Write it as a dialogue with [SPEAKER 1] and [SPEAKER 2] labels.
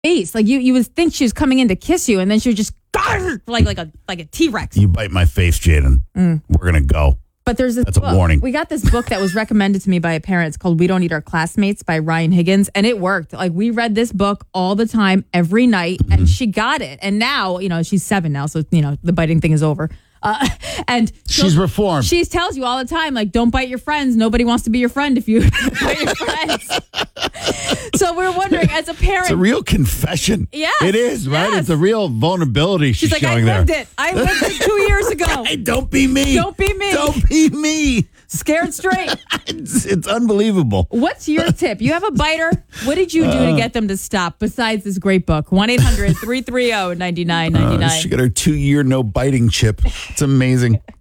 [SPEAKER 1] face. Like you would think she was coming in to kiss you, and then she would just like a T-Rex.
[SPEAKER 2] You bite my face, Jaden. We're gonna go.
[SPEAKER 1] But there's this
[SPEAKER 2] That's a
[SPEAKER 1] book.
[SPEAKER 2] warning.
[SPEAKER 1] We got this book that was recommended to me by a parent. It's called We Don't Eat Our Classmates by Ryan Higgins. And it worked. Like, we read this book all the time, every night. And she got it. And now, she's 7 now. So, the biting thing is over. And
[SPEAKER 2] she's reformed.
[SPEAKER 1] She tells you all the time, like, don't bite your friends. Nobody wants to be your friend if you bite your friends. So we're wondering, as a parent.
[SPEAKER 2] It's a real confession.
[SPEAKER 1] Yes.
[SPEAKER 2] It is, right?
[SPEAKER 1] Yes.
[SPEAKER 2] It's a real vulnerability she's
[SPEAKER 1] like,
[SPEAKER 2] showing
[SPEAKER 1] I lived
[SPEAKER 2] there.
[SPEAKER 1] it. I lived it 2 years ago.
[SPEAKER 2] Hey, don't be me.
[SPEAKER 1] Don't be me.
[SPEAKER 2] Don't be me.
[SPEAKER 1] Scared straight.
[SPEAKER 2] It's unbelievable.
[SPEAKER 1] What's your tip? You have a biter. What did you do to get them to stop besides this great book? 1-800-330-9999.
[SPEAKER 2] She got her 2-year no biting chip. It's amazing.